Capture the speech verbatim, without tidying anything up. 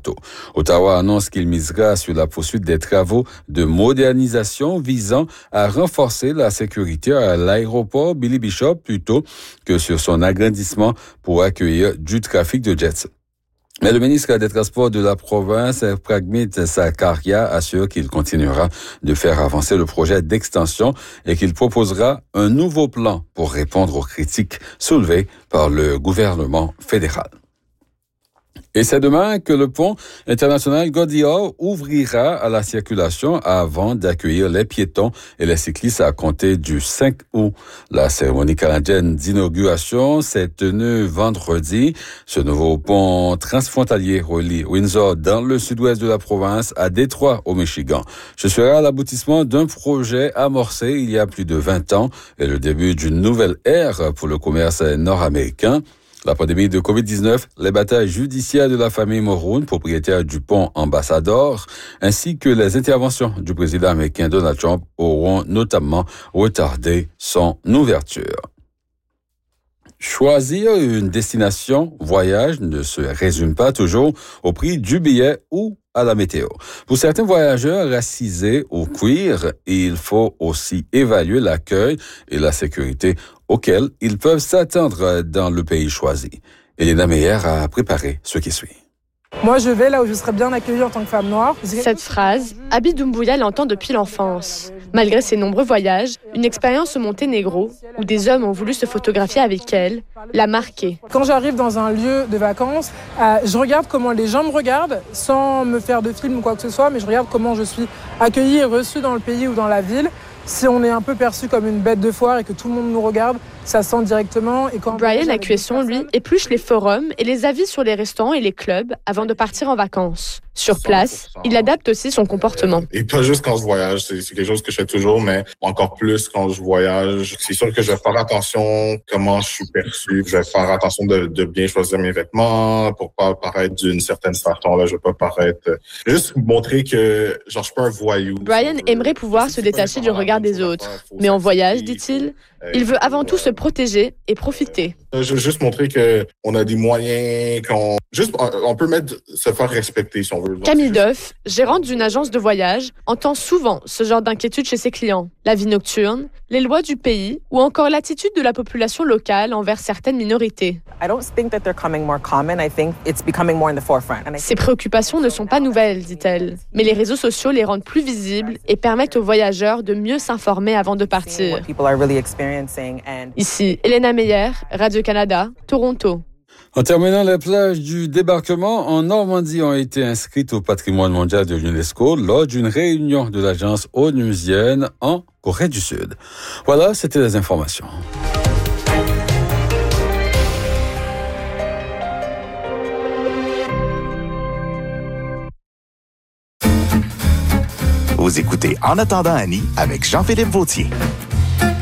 Toronto. Ottawa annonce qu'il misera sur la poursuite des travaux de modernisation visant à renforcer la sécurité à l'aéroport Billy Bishop plutôt que sur son agrandissement pour accueillir du trafic de jets. Mais le ministre des Transports de la province, Pragmit Sakaria, assure qu'il continuera de faire avancer le projet d'extension et qu'il proposera un nouveau plan pour répondre aux critiques soulevées par le gouvernement fédéral. Et c'est demain que le pont international Gordillard ouvrira à la circulation avant d'accueillir les piétons et les cyclistes à compter du cinq août. La cérémonie canadienne d'inauguration s'est tenue vendredi. Ce nouveau pont transfrontalier relie Windsor dans le sud-ouest de la province à Détroit au Michigan. Ce sera l'aboutissement d'un projet amorcé il y a plus de vingt ans et le début d'une nouvelle ère pour le commerce nord-américain. La pandémie de covid dix-neuf, les batailles judiciaires de la famille Mulroney, propriétaire du pont Ambassador, ainsi que les interventions du président américain Donald Trump auront notamment retardé son ouverture. Choisir une destination voyage ne se résume pas toujours au prix du billet ou à la météo. Pour certains voyageurs racisés ou queer, il faut aussi évaluer l'accueil et la sécurité auxquels ils peuvent s'attendre dans le pays choisi. Elena Meyer a préparé ce qui suit. Moi, je vais là où je serai bien accueillie en tant que femme noire. Cette phrase, Abby Doumbouya l'entend depuis l'enfance. Malgré ses nombreux voyages, une expérience au Monténégro, où des hommes ont voulu se photographier avec elle, l'a marquée. Quand j'arrive dans un lieu de vacances, euh, je regarde comment les gens me regardent, sans me faire de film ou quoi que ce soit, mais je regarde comment je suis accueillie et reçue dans le pays ou dans la ville. Si on est un peu perçu comme une bête de foire et que tout le monde nous regarde, ça se sent directement. Et quand Brian à Cuesson, lui, épluche les forums et les avis sur les restaurants et les clubs avant de partir en vacances. Sur place, il adapte aussi son comportement. Et pas juste quand je voyage, c'est, c'est quelque chose que je fais toujours, mais encore plus quand je voyage. C'est sûr que je vais faire attention comment je suis perçu. Je vais faire attention de, de bien choisir mes vêtements pour pas paraître d'une certaine façon. Là, je vais pas paraître... Juste montrer que genre, je suis pas un voyou. Brian aimerait pouvoir se détacher du regard des autres. Mais en voyage, dit-il, il veut avant tout se protéger et profiter. Je veux juste montrer qu'on a des moyens, qu'on juste on peut mettre se faire respecter si on veut. Camille Duff, gérante d'une agence de voyage, entend souvent ce genre d'inquiétude chez ses clients. La vie nocturne, les lois du pays ou encore l'attitude de la population locale envers certaines minorités. Ces préoccupations ne sont pas nouvelles, dit-elle. Mais les réseaux sociaux les rendent plus visibles et permettent aux voyageurs de mieux s'informer avant de partir. Ici, Elena Meyer, Radio-Canada, Toronto. En terminant, les plages du débarquement en Normandie ont été inscrites au patrimoine mondial de l'UNESCO lors d'une réunion de l'agence onusienne en Corée du Sud. Voilà, c'était les informations. Vous écoutez En attendant Annie avec Jean-Philippe Vautier.